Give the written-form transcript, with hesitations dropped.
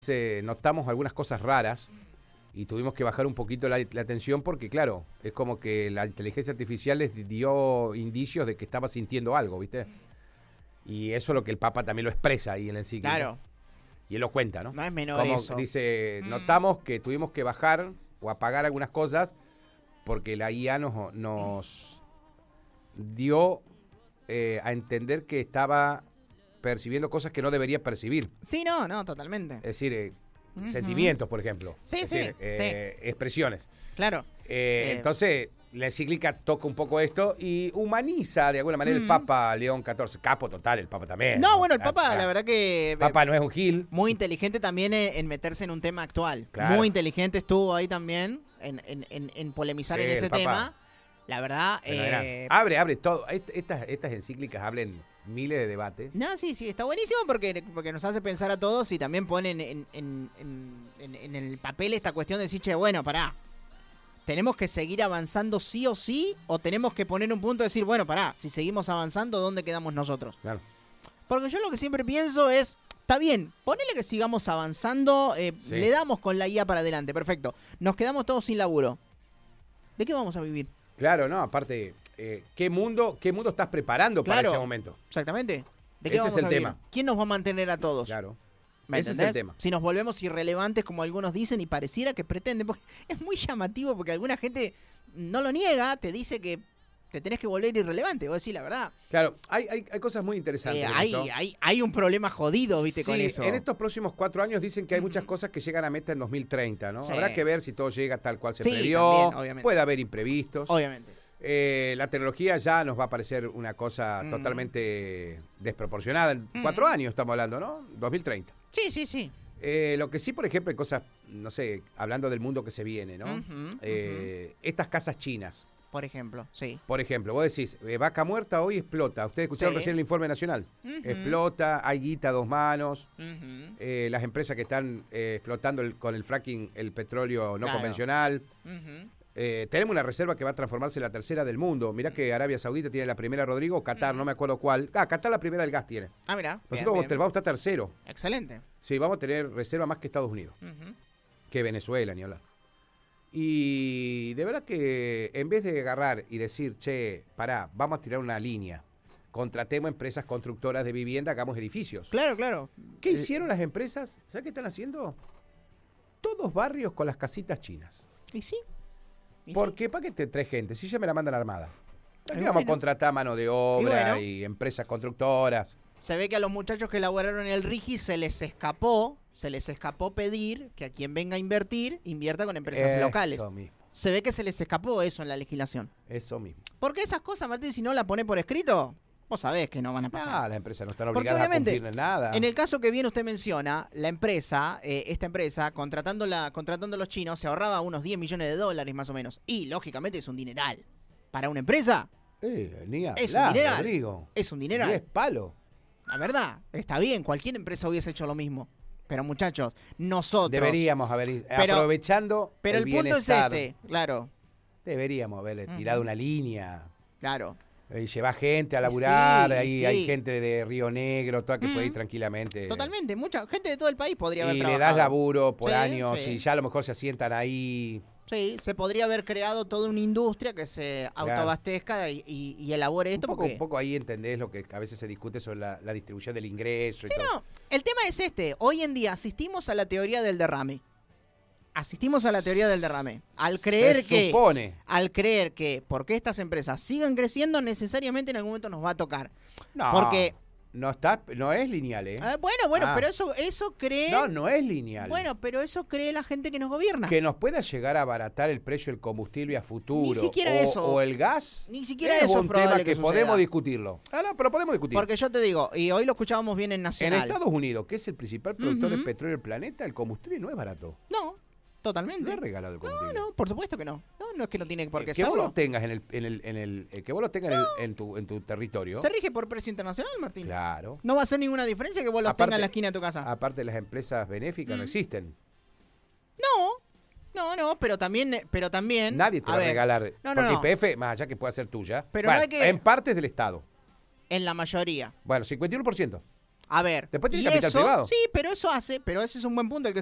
Notamos algunas cosas raras y tuvimos que bajar un poquito la tensión porque, claro, es como que la inteligencia artificial les dio indicios de que estaba sintiendo algo, ¿viste? Y eso es lo que el Papa también lo expresa ahí en la encíclica. Claro. Y él lo cuenta, ¿no? No es menor como eso. Dice, notamos que tuvimos que bajar o apagar algunas cosas porque la IA nos dio a entender que estaba percibiendo cosas que no debería percibir. Sí, no, totalmente. Es decir, sentimientos, por ejemplo. Sí, es sí, decir, sí. expresiones. Claro. Entonces, la encíclica toca un poco esto y humaniza de alguna manera el Papa León XIV. Capo total, el Papa también. No, bueno, el Papa, la verdad que... El Papa no es un gil. Muy inteligente también en meterse en un tema actual. Claro. Muy inteligente estuvo ahí también en polemizar Sí, en ese el Papa. tema. La verdad... Abre todo. Estas encíclicas abren miles de debates. No, sí, está buenísimo porque nos hace pensar a todos y también ponen en el papel esta cuestión de decir, che, bueno, pará, ¿tenemos que seguir avanzando sí o sí? ¿O tenemos que poner un punto de decir, bueno, pará, si seguimos avanzando, ¿dónde quedamos nosotros? Claro. Porque yo lo que siempre pienso es, está bien, ponele que sigamos avanzando, Sí. le damos con la IA para adelante, perfecto. Nos quedamos todos sin laburo. ¿De qué vamos a vivir? Claro, no, aparte, ¿qué mundo estás preparando para ese momento? Exactamente. ¿De Ese qué vamos es el a vivir? tema. ¿Quién nos va a mantener a todos? Claro. ¿Me Ese entendés? es el tema. Si nos volvemos irrelevantes como algunos dicen y pareciera que pretenden, porque es muy llamativo porque alguna gente no lo niega, te dice que te tenés que volver irrelevante, vos decís la verdad. Claro, hay cosas muy interesantes. en esto. Hay un problema jodido, viste, Sí, con eso. en estos próximos 4 años dicen que hay muchas cosas que llegan a meta en 2030, ¿no? Sí. Habrá que ver si todo llega tal cual se Sí, previó. también, obviamente. Puede haber imprevistos. Obviamente. La tecnología ya nos va a parecer una cosa totalmente desproporcionada. En 4 años estamos hablando, ¿no? 2030. Sí. Lo que sí, por ejemplo, hay cosas, no sé, hablando del mundo que se viene, ¿no? Estas casas chinas. Por ejemplo, sí. Por ejemplo, vos decís, vaca muerta hoy explota. Ustedes escucharon Sí. recién el informe nacional. Explota, hay guita a 2 manos. Ujú. Las empresas que están explotando con el fracking el petróleo no Claro. convencional. Ujú. Tenemos una reserva que va a transformarse en la tercera del mundo. Mirá que Arabia Saudita tiene la primera, Rodrigo, Qatar, no me acuerdo cuál. Qatar la primera del gas tiene. Ah, mirá. Nosotros vamos a estar tercero. Excelente. Sí, vamos a tener reserva más que Estados Unidos, Ujú. que Venezuela, ni hablar. Y de verdad que en vez de agarrar y decir, che, pará, vamos a tirar una línea, contratemos empresas constructoras de vivienda, hagamos edificios. Claro. ¿Qué hicieron las empresas? ¿Sabes qué están haciendo? Todos barrios con las casitas chinas. ¿Y sí? ¿Por qué? ¿Para qué te traes gente? Si ya me la mandan armada. ¿Para qué Y vamos a bueno. contratar mano de obra bueno. y empresas constructoras? Se ve que a los muchachos que elaboraron el RIGI se les escapó pedir que a quien venga a invertir, invierta con empresas locales. Eso mismo. Se ve que se les escapó eso en la legislación. Eso mismo. Porque esas cosas, Martín, si no la pone por escrito, vos sabés que no van a pasar. Las empresas no están Porque obligadas a obviamente, cumplir nada. En el caso que bien usted menciona, la empresa, esta empresa, contratando a los chinos, se ahorraba unos 10 millones de dólares más o menos. Y, lógicamente, es un dineral. Para una empresa, Ni hablar, es un dineral. Rodrigo. Es un dineral. 10 palos. La verdad, está bien, cualquier empresa hubiese hecho lo mismo. Pero muchachos, nosotros... Deberíamos haber, aprovechando Pero el punto es bienestar, claro, deberíamos haber tirado una línea. claro. Llevar gente a laburar, Sí, ahí sí. hay gente de Río Negro, toda que puede ir tranquilamente. Totalmente, mucha gente de todo el país podría haber Y trabajado. le das laburo por Sí, años sí. y ya a lo mejor se asientan ahí. Sí, se podría haber creado toda una industria que se autoabastezca y elabore esto. Un poco ahí entendés lo que a veces se discute sobre la distribución del ingreso. Sí, y todo. no, el tema es este. Hoy en día asistimos a la teoría del derrame. Al creer supone. que porque estas empresas sigan creciendo, necesariamente en algún momento nos va a tocar. No, Porque no es lineal, ¿eh? Bueno, Ah. pero eso cree... No es lineal. Bueno, pero eso cree la gente que nos gobierna. Que nos pueda llegar a abaratar el precio del combustible a futuro. Ni siquiera o, eso. O el gas. Ni siquiera es eso es un probable tema que que suceda. podemos discutirlo. No, pero podemos discutir. Porque yo te digo, y hoy lo escuchábamos bien en En Nacional. Estados Unidos, que es el principal productor de petróleo del planeta, el combustible no es barato. No, totalmente. No es regalado el combustible. No, por supuesto que no. No es que no tiene por qué Que vos serlo. lo tengas que vos lo tengas en tu territorio. Se rige por precio internacional, Martín. Claro. No va a hacer ninguna diferencia que vos lo Aparte- tengas en la esquina de tu casa. Aparte, las empresas benéficas no existen. No, pero también... Nadie te va a regalar. No. Porque IPF, más allá que pueda ser tuya, Pero bueno, no hay que- en partes del Estado. En la mayoría. Bueno, 51%. A ver, Después tiene y capital eso, privado. sí, pero ese es un buen punto el que